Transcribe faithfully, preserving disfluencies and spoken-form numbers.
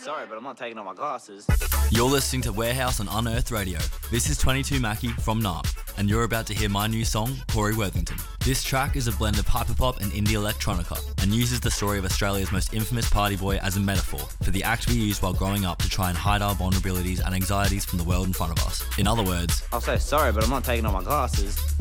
sorry, but I'm not taking off my glasses. You're listening to Warehouse on Unearthed Radio. This is twenty-two Mackie from N A R P, and you're about to hear my new song, Corey Worthington. This track is a blend of hyperpop and indie electronica, and uses the story of Australia's most infamous party boy as a metaphor for the act we used while growing up to try and hide our vulnerabilities and anxieties from the world in front of us. In other words, I'll say sorry, but I'm not taking off my glasses.